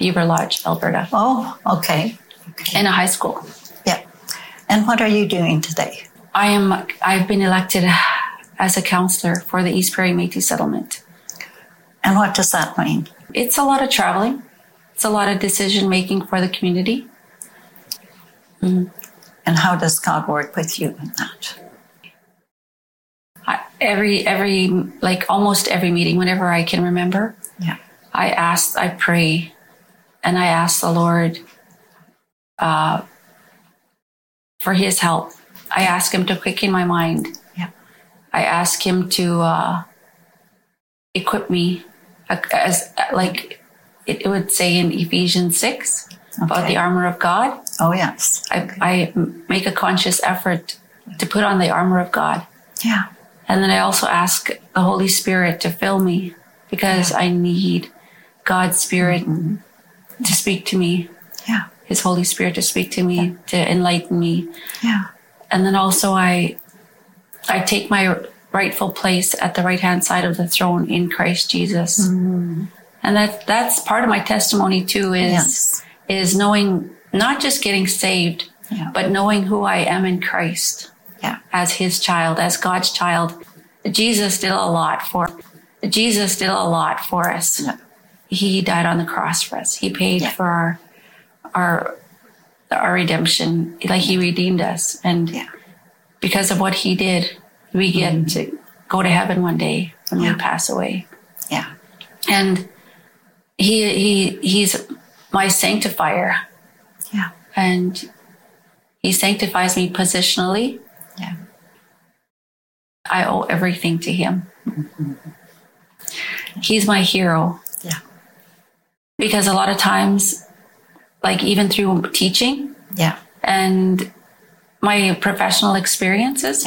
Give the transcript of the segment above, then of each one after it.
Beaver Lodge, Alberta. Oh, okay. In a high school. Yeah. And what are you doing today? I've been elected as a counselor for the East Prairie Métis settlement. And what does that mean? It's a lot of traveling. It's a lot of decision making for the community. And how does God work with you in that? Almost every meeting, whenever I can remember, I pray, and I ask the Lord for his help. I ask him to quicken my mind. Yeah. I ask him to equip me, as like it would say in Ephesians 6 about the armor of God. Oh, yes. I make a conscious effort to put on the armor of God. Yeah. And then I also ask the Holy Spirit to fill me, because I need God's Spirit to speak to me. Yeah. His Holy Spirit to speak to me, to enlighten me. Yeah. And then also I take my rightful place at the right-hand side of the throne in Christ Jesus. Mm-hmm. And that's part of my testimony too, is knowing, not just getting saved, but knowing who I am in Christ. Yeah. As his child, as God's child. Jesus did a lot for us. Yeah. He died on the cross for us. He paid for our redemption. Like, he redeemed us. And because of what he did, we get to go to heaven one day when we pass away. Yeah. And he's my sanctifier. Yeah. And he sanctifies me positionally. Yeah. I owe everything to him. Mm-hmm. He's my hero. Yeah. Because a lot of times, like even through teaching and my professional experiences,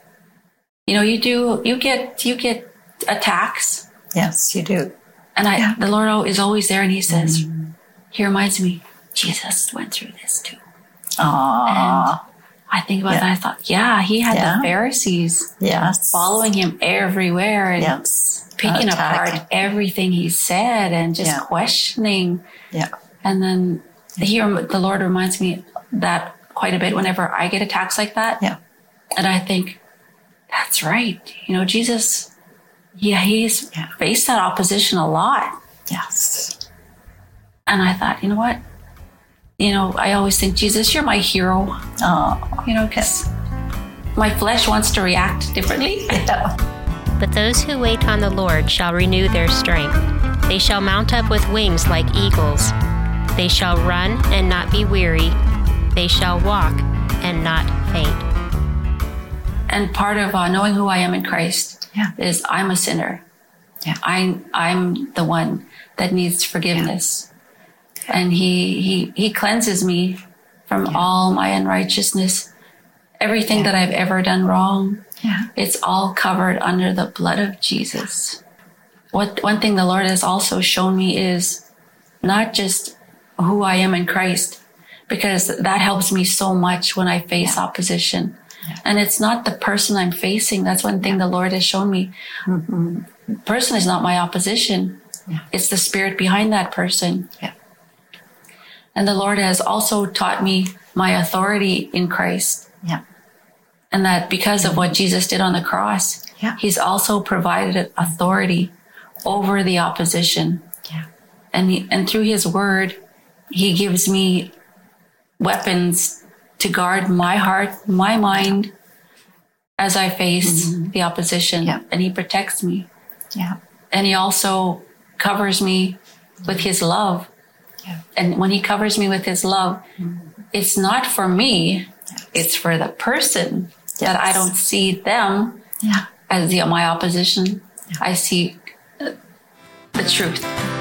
you get attacks. Yes, you do. And the Lord is always there, and he says, he reminds me, Jesus went through this too. Aww. And I think about that. I thought, he had the Pharisees following him everywhere and picking apart everything he said and just questioning. Yeah. And then the Lord reminds me that quite a bit whenever I get attacks like that. Yeah. And I think, that's right. Jesus, he's faced that opposition a lot. Yes. And I thought, you know what? I always think, Jesus, you're my hero. Oh. Because my flesh wants to react differently. But those who wait on the Lord shall renew their strength. They shall mount up with wings like eagles. They shall run and not be weary. They shall walk and not faint. And part of knowing who I am in Christ is I'm a sinner. Yeah. I'm the one that needs forgiveness. And he cleanses me from all my unrighteousness, everything that I've ever done wrong. Yeah. It's all covered under the blood of Jesus. One thing the Lord has also shown me is not just who I am in Christ, because that helps me so much when I face opposition. Yeah. And it's not the person I'm facing. That's one thing the Lord has shown me. Mm-hmm. The person is not my opposition. Yeah. It's the spirit behind that person. Yeah. And the Lord has also taught me my authority in Christ. Yeah. And that because of what Jesus did on the cross, he's also provided authority over the opposition. Yeah. And through his word, he gives me weapons to guard my heart, my mind, as I face the opposition. Yeah. And he protects me. Yeah. And he also covers me with his love. Yeah. And when he covers me with his love, it's not for me, it's for the person that I don't see them as my opposition. Yeah. I see the truth.